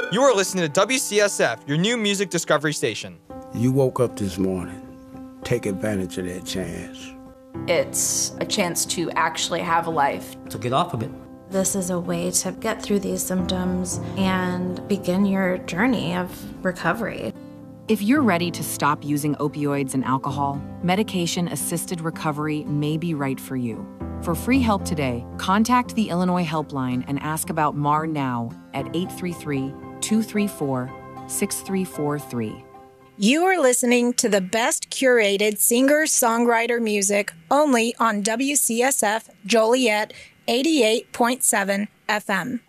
You are listening to WCSF, your new music discovery station. You woke up this morning. Take advantage of that chance. It's a chance to actually have a life. To get off of it. This is a way to get through these symptoms and begin your journey of recovery. If you're ready to stop using opioids and alcohol, medication-assisted recovery may be right for you. For free help today, contact the Illinois Helpline and ask about MAR now at 833-234-6343. You are listening to the best curated singer-songwriter music only on WCSF Joliet 88.7 FM.